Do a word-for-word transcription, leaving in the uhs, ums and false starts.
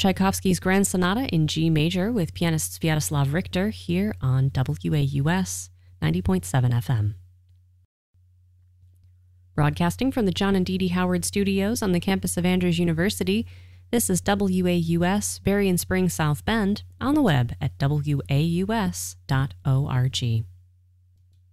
Tchaikovsky's Grand Sonata in G major with pianist Sviatoslav Richter here on W A U S ninety point seven F M. Broadcasting from the John and Dee Dee Howard Studios on the campus of Andrews University, this is W A U S, Berrien Springs, South Bend, on the web at W A U S dot org.